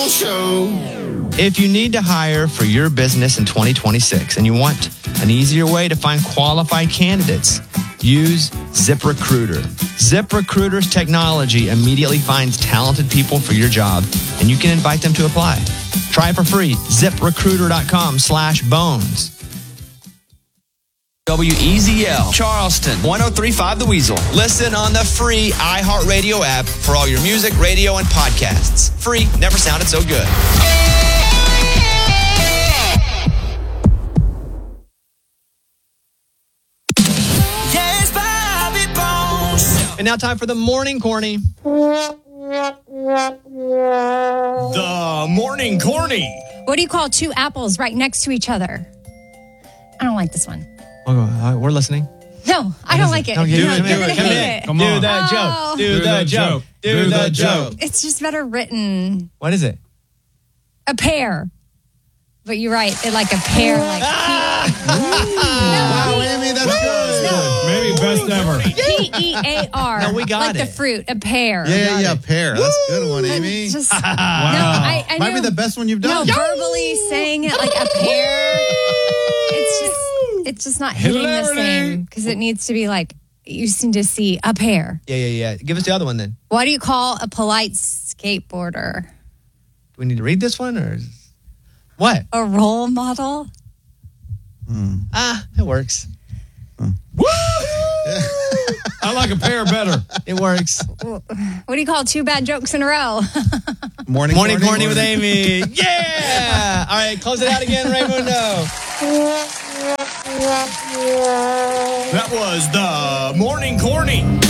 Show. If you need to hire for your business in 2026 and you want an easier way to find qualified candidates, use ZipRecruiter. ZipRecruiter's technology immediately finds talented people for your job, and you can invite them to apply. Try it for free. ZipRecruiter.com/bones. WEZL, Charleston, 103.5 The Weasel. Listen on the free iHeartRadio app for all your music, radio, and podcasts. Free, never sounded so good. Yes, Bobby Bones. And now time for the Morning Corny. The Morning Corny. What do you call two apples right next to each other? I don't like this one. We're listening. No, I don't like it. Come You're in. gonna hate it. Come on. Do the joke. Do the joke. Do the joke. It's just better written. What is it? A pear. But you're right. It like a pear. Like Wow, Amy, that's good. Maybe best ever. P-E-A-R. No, we got like it. the fruit, a pear. Yeah, pear. That's a good one, Amy. Just, no, I Might be knew- the best one you've No, done. verbally saying it like a pear. It's just not hitting the same because it needs to be like you seem to see a pear. Yeah. Give us the other one then. What do you call a polite skateboarder? Do we need to read this one or what? A role model? It works. I like a pear better. It works. What do you call two bad jokes in a row? Morning Corny with Amy. Yeah. All right, close it out again, Raymundo. That was the Morning Corny.